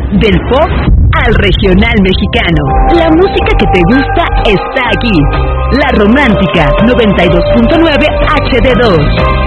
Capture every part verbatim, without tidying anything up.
Del pop al regional mexicano. La música que te gusta está aquí. La Romántica noventa y dos punto nueve H D dos.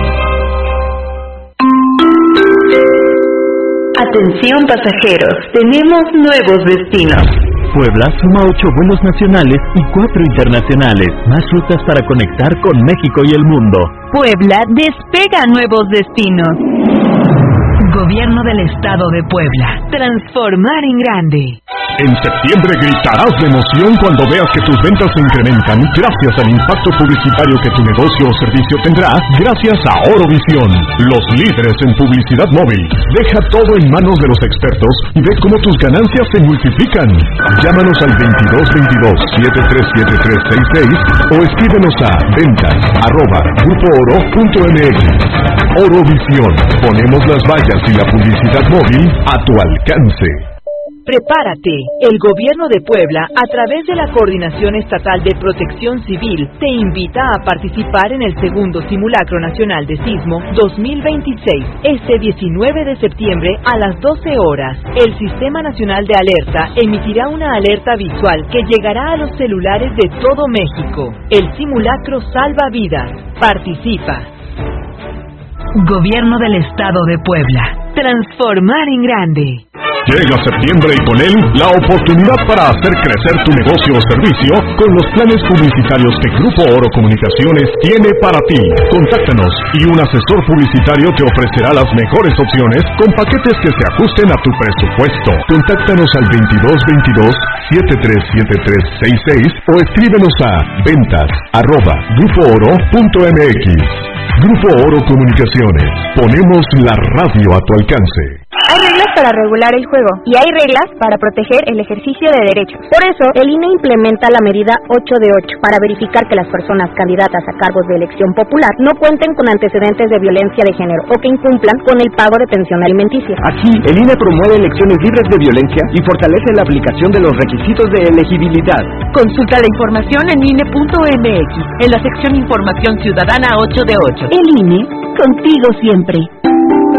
Atención pasajeros, tenemos nuevos destinos. Puebla suma ocho vuelos nacionales y cuatro internacionales, más rutas para conectar con México y el mundo. Puebla despega nuevos destinos. Gobierno del Estado de Puebla. Transformar en grande. En septiembre gritarás de emoción cuando veas que tus ventas se incrementan gracias al impacto publicitario que tu negocio o servicio tendrá gracias a Orovisión, los líderes en publicidad móvil. Deja todo en manos de los expertos y ve cómo tus ganancias se multiplican. Llámanos al veintidós veintidós, siete tres siete tres seis seis o escríbenos a ventas arroba grupo oro punto m x. Orovisión, ponemos las vallas y la publicidad móvil a tu alcance. Prepárate. El Gobierno de Puebla, a través de la Coordinación Estatal de Protección Civil, te invita a participar en el segundo Simulacro Nacional de Sismo dos mil veintiséis, este diecinueve de septiembre a las doce horas. El Sistema Nacional de Alerta emitirá una alerta visual que llegará a los celulares de todo México. El simulacro salva vidas. Participa. Gobierno del Estado de Puebla. Transformar en grande. Llega septiembre y con él la oportunidad para hacer crecer tu negocio o servicio con los planes publicitarios que Grupo Oro Comunicaciones tiene para ti. Contáctanos y un asesor publicitario te ofrecerá las mejores opciones con paquetes que se ajusten a tu presupuesto. Contáctanos al veintidós veintidós, siete tres siete tres seis seis o escríbenos a ventas arroba grupo oro punto m x. Grupo Oro Comunicaciones. Ponemos la radio a tu alcance. Hay reglas para regular el juego y hay reglas para proteger el ejercicio de derechos. Por eso, el I N E implementa la medida ocho de ocho para verificar que las personas candidatas a cargos de elección popular no cuenten con antecedentes de violencia de género o que incumplan con el pago de pensión alimenticia. Aquí, el I N E promueve elecciones libres de violencia y fortalece la aplicación de los requisitos de elegibilidad. Consulta la información en I N E punto m x en la sección Información Ciudadana ocho de ocho. El I N E, contigo siempre.